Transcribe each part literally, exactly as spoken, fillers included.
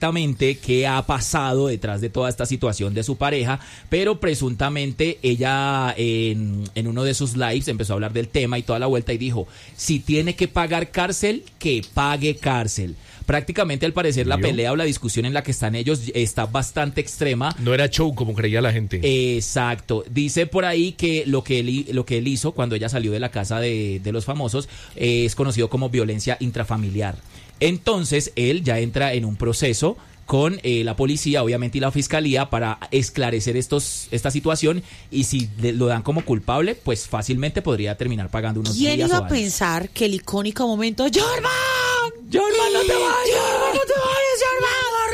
exactamente qué ha pasado detrás de toda esta situación de su pareja, pero presuntamente ella en, en uno de sus lives empezó a hablar del tema y toda la vuelta y dijo, si tiene que pagar cárcel, que pague cárcel. Prácticamente al parecer la pelea o la discusión en la que están ellos está bastante extrema. No era show como creía la gente. Exacto. Dice por ahí que lo que él, lo que él hizo cuando ella salió de la casa de, de los famosos eh, es conocido como violencia intrafamiliar. Entonces él ya entra en un proceso con eh, la policía, obviamente, y la fiscalía para esclarecer estos esta situación, y si le, lo dan como culpable, pues fácilmente podría terminar pagando unos días. ¿Quién iba o a pensar que el icónico momento ¡Jorman! ¡Jorman, no te vayas! ¡Jorman, no te vayas, Jorman!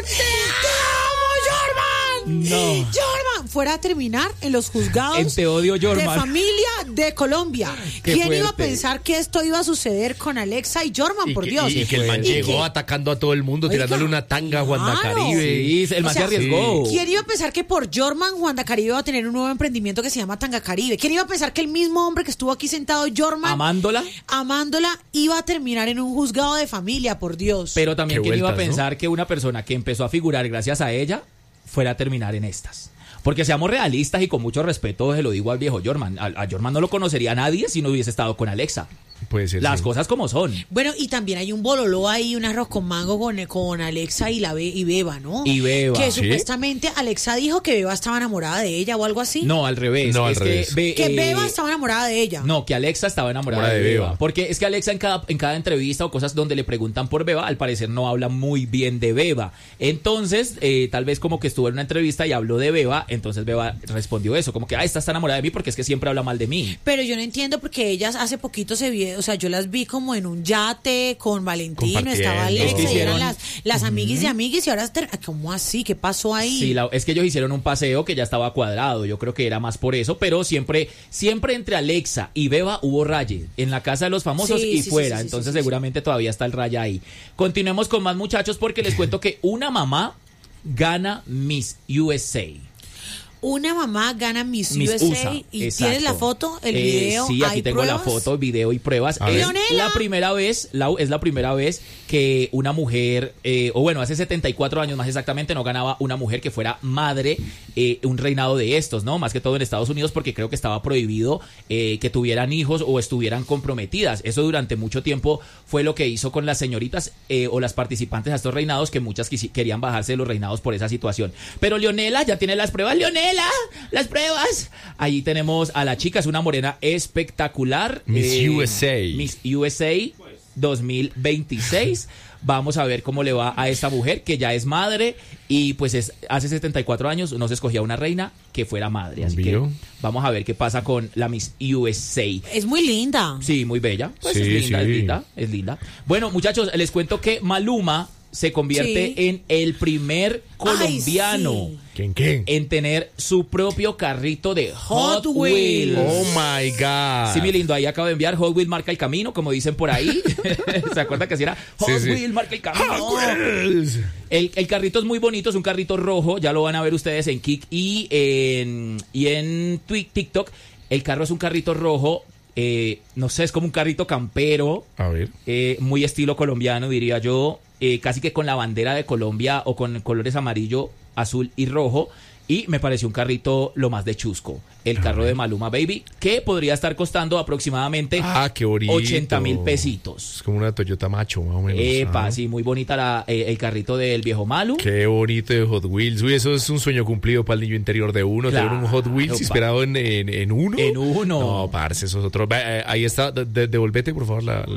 ¡Te amo, Jorman! No. ¡Jorman! Fuera a terminar en los juzgados en Te Odio, Jorman. de familia de Colombia. Qué ¿Quién fuerte. iba a pensar que esto iba a suceder con Alexa y Jorman, Y por que, Dios? Y, y que el man Y llegó que- atacando a todo el mundo, Oiga, tirándole una tanga a Wanda claro. Caribe. Sí, el man O se sea, arriesgó. ¿Quién iba a pensar que por Jorman, Wanda Caribe va a tener un nuevo emprendimiento que se llama Tanga Caribe? ¿Quién iba a pensar que el mismo hombre que estuvo aquí sentado, Jorman, Amándola. amándola, iba a terminar en un juzgado de familia, por Dios? Pero también, Qué ¿quién iba a vueltas, pensar que una persona que empezó a figurar gracias a ella fuera a terminar en estas? Porque seamos realistas y con mucho respeto se lo digo al viejo Jorman. A, a Jorman no lo conocería nadie si no hubiese estado con Alexa. Puede ser. Las sí. cosas como son. Bueno, y también hay un bololó ahí, un arroz con mango con, con Alexa y la Be- y Beba, ¿no? Y Beba. Que ¿Sí? supuestamente Alexa dijo que Beba estaba enamorada de ella o algo así. No, al revés. No, al es revés. Que, Be- Que eh, Beba estaba enamorada de ella. No, que Alexa estaba enamorada Enamorada de, de Beba. Beba. Porque es que Alexa en cada, en cada entrevista o cosas donde le preguntan por Beba, al parecer no habla muy bien de Beba. Entonces, eh, tal vez como que estuvo en una entrevista y habló de Beba, entonces Beba respondió eso, como que, ah, esta está enamorada de mí porque es que siempre habla mal de mí. Pero yo no entiendo porque ellas hace poquito se vieron, o sea, yo las vi como en un yate con Valentino, Compartiendo. estaba Es que Alexa y hicieron- eran las, las amiguis de amiguis y ahora, ter- ¿cómo así? ¿Qué pasó ahí? Sí, la- es que ellos hicieron un paseo que ya estaba cuadrado, yo creo que era más por eso, pero siempre siempre entre Alexa y Beba hubo raye, en la casa de los famosos Sí, y sí, sí, fuera, sí, sí, entonces sí, sí. seguramente todavía está el raye ahí. Continuemos con más muchachos porque les cuento que una mamá gana Miss U S A. Una mamá gana Miss, Miss U S A U S A, y exacto. tienes la foto, el Eh, video, sí, aquí ¿hay tengo la pruebas? foto, video y pruebas. A Es ver. Leonela. la primera vez, la, es la primera vez que una mujer, eh, o bueno, hace setenta y cuatro años más exactamente, no ganaba una mujer que fuera madre, eh, un reinado de estos, ¿no? Más que todo en Estados Unidos porque creo que estaba prohibido eh, que tuvieran hijos o estuvieran comprometidas. Eso durante mucho tiempo fue lo que hizo con las señoritas eh, o las participantes a estos reinados, que muchas quisi- querían bajarse de los reinados por esa situación. Pero Leonela ya tiene las pruebas. Leonela, las pruebas. Ahí tenemos a la chica, es una morena espectacular. Miss U S A. Miss U S A dos mil veintiséis. Vamos a ver cómo le va a esta mujer que ya es madre y pues es, hace setenta y cuatro años no se escogía una reina que fuera madre. Así ¿Vio? que vamos a ver qué pasa con la Miss U S A. Es muy linda. Sí, muy bella. Pues Sí, es linda, sí. es linda, es linda. Bueno, muchachos, les cuento que Maluma se convierte Sí. en el primer colombiano Ay, sí. ¿Quién qué? en tener su propio carrito de Hot, Hot Wheels. Wheels. Oh my God. Sí, mi lindo, ahí acabo de enviar Hot Wheels marca el camino, como dicen por ahí. ¿Se acuerdan que así era? Hot Sí, sí. Wheels marca el camino. Hot Wheels. El, el carrito es muy bonito, es un carrito rojo, ya lo van a ver ustedes en Kik y en, y en Twi- TikTok. El carro es un carrito rojo, eh, no sé, es como un carrito campero, A ver. eh, muy estilo colombiano, diría yo, eh, casi que con la bandera de Colombia o con colores amarillo, azul y rojo. Y me pareció un carrito lo más de chusco, el carro de Maluma Baby, que podría estar costando aproximadamente Ah, qué bonito. ochenta mil pesitos. Es como una Toyota Macho, más o menos. Epa, Ah. sí, muy bonita la, eh, el carrito del viejo Malu. Qué bonito de Hot Wheels. Uy, eso es un sueño cumplido para el niño interior de uno. Claro, tener un Hot Wheels pa. inspirado en, en, en uno. En uno. No, parce, eso es otro. Ve, eh, Ahí está. De- de- devolvete, por favor, la,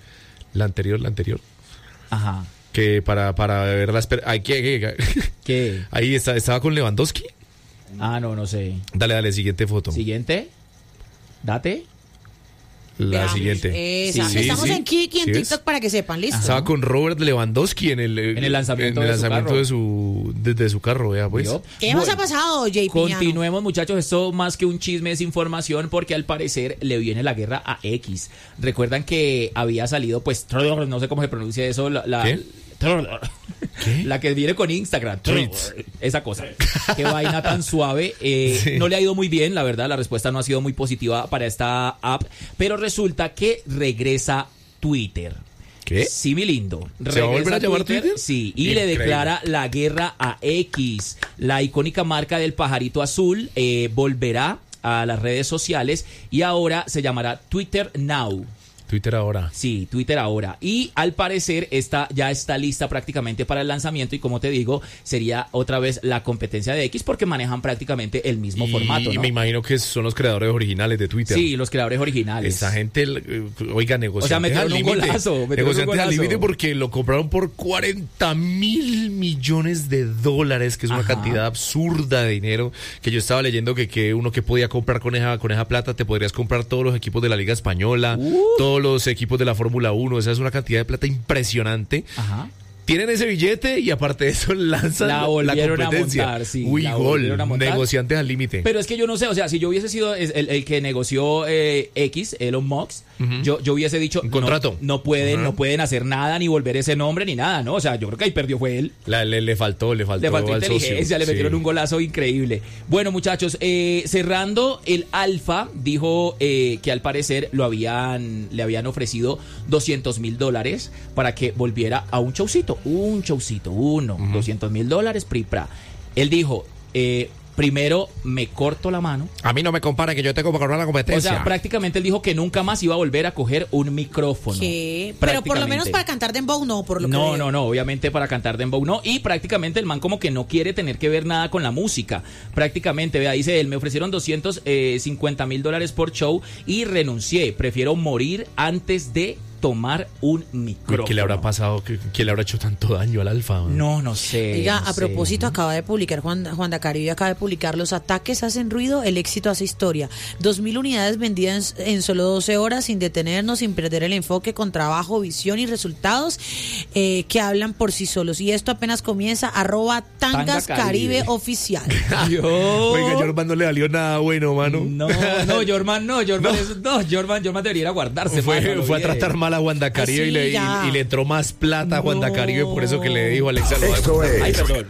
la anterior, la anterior. Ajá. Que para, para ver las. per- Ay, ¿qué, qué, qué? ¿Qué? Ahí está, estaba con Lewandowski. Ah, no, no sé. Dale, dale, siguiente foto. Siguiente. Date. La Veamos. siguiente. Esa. Sí, Estamos sí. en Kik y en ¿Sí ves? TikTok para que sepan, ¿listo? Estaba con Robert Lewandowski en el, En el lanzamiento en el de su lanzamiento carro. de su de, de su carro, vea pues. ¿Vio? ¿Qué más Bueno, ha pasado, Jay Piñano? Continuemos, muchachos. Esto más que un chisme es información porque al parecer le viene la guerra a X. Recuerdan que había salido, pues, no sé cómo se pronuncia eso, la, la, ¿Qué? ¿Qué? la que viene con Instagram. Tweets. Esa cosa. Qué vaina tan suave. Eh, Sí. No le ha ido muy bien, la verdad. La respuesta no ha sido muy positiva para esta app. Pero resulta que regresa Twitter. ¿Qué? Sí, mi lindo. ¿Se va a volver a llamar Twitter? Twitter? Sí, y Increíble. le declara la guerra a X. La icónica marca del pajarito azul eh, volverá a las redes sociales y ahora se llamará Twitter Now. Twitter ahora. Sí, Twitter ahora. Y al parecer esta ya está lista prácticamente para el lanzamiento y como te digo, sería otra vez la competencia de X porque manejan prácticamente el mismo y, formato, y ¿no? me imagino que son los creadores originales de Twitter. Sí, los creadores originales. Esa gente, eh, oiga, negociantes O sea, metieron al un límite. golazo, metieron un Negociantes al golazo. límite porque lo compraron por cuarenta mil millones de dólares, que es una Ajá. cantidad absurda de dinero. Que yo estaba leyendo que, que uno que podía comprar con esa, con esa plata, te podrías comprar todos los equipos de la Liga Española, Uh. todos los equipos de la Fórmula uno. Esa es una cantidad de plata impresionante. Ajá. Tienen ese billete y aparte de eso lanzan La la, volvieron a competencia. montar, sí, Uy, la gol. volvieron a montar. Negociantes al límite. Pero es que yo no sé, o sea, si yo hubiese sido el, el que negoció eh, X, Elon Musk, Ujú. yo, yo hubiese dicho... Un contrato. No, no pueden, Ajá. no pueden hacer nada, ni volver ese nombre, ni nada, ¿no? O sea, yo creo que ahí perdió fue él. La- le, le faltó, le faltó, Le faltó al inteligencia, socio. le metieron Sí. un golazo increíble. Bueno, muchachos, eh, cerrando, el Alfa dijo eh, que al parecer lo habían, le habían ofrecido doscientos mil dólares para que volviera a un showcito, un showcito, uno, Ujú. doscientos mil dólares, pri, pra. Él dijo, eh, primero me corto la mano. A mí no me comparen que yo tengo que correr la O competencia. sea, prácticamente él dijo que nunca más iba a volver a coger un micrófono. ¿Qué? Pero por lo menos Prácticamente. para cantar dembow no, por lo que No, veo. no, no, obviamente para cantar dembow no. Y prácticamente el man como que no quiere tener que ver nada con la música. Prácticamente, vea, dice él, me ofrecieron doscientos cincuenta mil dólares por show y renuncié. Prefiero morir antes de tomar un Uy, micrófono. ¿qué le habrá pasado? ¿Qué, qué le habrá hecho tanto daño al Alfa? man? No, no sé. Oiga, no a sé. propósito, acaba de publicar Juan, Juan Dacaribe, acaba de publicar los ataques hacen ruido, el éxito hace historia. Dos mil unidades vendidas en, en solo doce horas, sin detenernos, sin perder el enfoque, con trabajo, visión y resultados eh, que hablan por sí solos. Y esto apenas comienza, arroba Tangas Tanga Caribe. Caribe Oficial. Yo- Oiga, Jorman no le valió nada bueno, mano. No, no, Jorman no, Jorman, No. es- no, Jorman, Jorman debería guardarse. Fue, mano, lo fue a bien. tratar mal a Juan Dacaribe Ay, y, sí, le, y, ya. y le entró más plata a Juan No. Dacaribe, por eso que le dijo a Alexa. lo Esto va a- es Ay, perdón.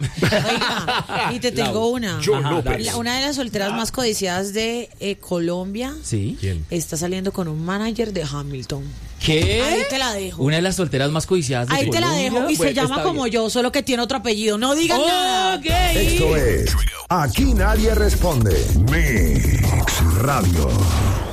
Oiga, y te tengo Lau. una. Yo Ajá, López. dale. La- una de las solteras más codiciadas de eh, Colombia Sí. ¿Quién? está saliendo con un manager de Hamilton. ¿Qué? Ahí te la dejo. Una de las solteras más codiciadas de Ahí te la Colombia. dejo. Y Bueno, se llama está como bien. yo, solo que tiene otro apellido. No digan nada. Ok. Esto es Aquí nadie responde. Mix Radio.